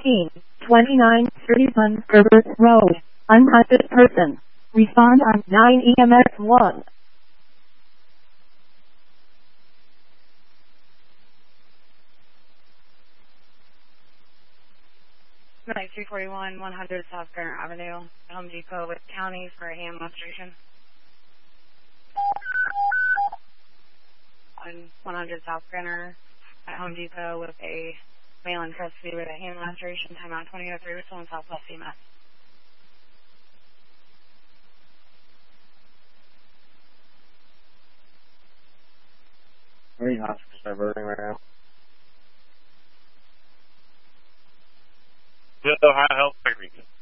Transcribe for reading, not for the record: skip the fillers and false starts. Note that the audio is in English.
2931 Herbert Road. Unwanted person. Respond on 9 EMS 1. 341 100 South Garner Avenue, Home Depot with county for a hand demonstration. On 100 South Garner at Home Depot with a male in custody with a hand demonstration. Timeout 2003 with someone Southwest CMS. Marine hospitals are burning right now. Ohio Health Secretary.